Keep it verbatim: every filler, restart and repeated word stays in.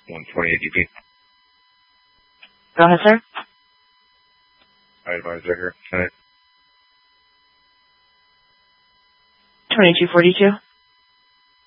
one twenty-eight D P. Go ahead, sir. I advise right here. Senate. twenty-two forty-two.